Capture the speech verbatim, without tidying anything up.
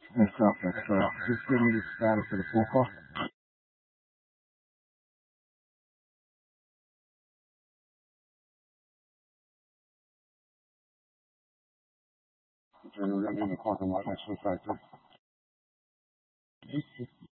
That's perfect. So just give me the status of the forecast. So we're going to be in the parking lot next to the factory.